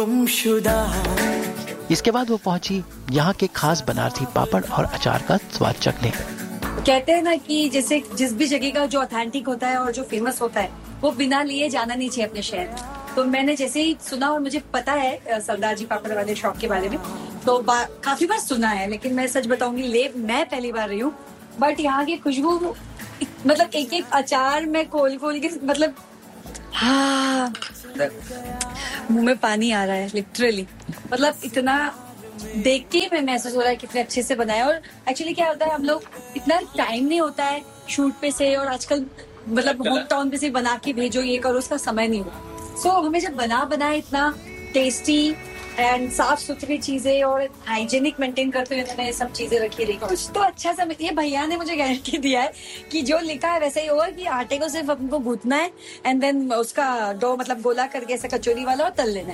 इसके बाद वो पहुंची यहाँ के खास बनारसी पापड़ और अचार का स्वाद चखने। कहते हैं ना कि जैसे जिस भी जगह का जो ऑथेंटिक होता है और जो फेमस होता है वो बिना लिए जाना नहीं चाहिए अपने शहर में। तो मैंने जैसे ही सुना और मुझे पता है सरदार जी पापड़ वाले शॉप के बारे में, तो काफी बार सुना है, लेकिन मैं सच बताऊंगी मैं पहली बार रही हूँ। बट यहाँ की खुशबू, मतलब एक एक अचार में खोल के मतलब हाँ, मुंह में पानी आ रहा है लिटरली। मतलब इतना देख के मैं महसूस हो रहा है कितने अच्छे से बनाया। और एक्चुअली क्या होता है, हम लोग इतना टाइम नहीं होता है शूट पे से, और आजकल मतलब होम टाउन पे से बना के भेजो ये करो, उसका समय नहीं होता। सो हमें जब बनाए इतना टेस्टी एंड साफ सुथरी चीजें और हाइजेनिक मेंटेन करते हुए मैंने ये सब चीजें रखी रही, कुछ तो अच्छा सा। ये भैया ने मुझे गारंटी दिया है कि जो लिखा है वैसा ही होगा, कि आटे को सिर्फ हमको गूंथना है एंड देन उसका डो मतलब गोला करके ऐसा कचौरी वाला और तल लेना है।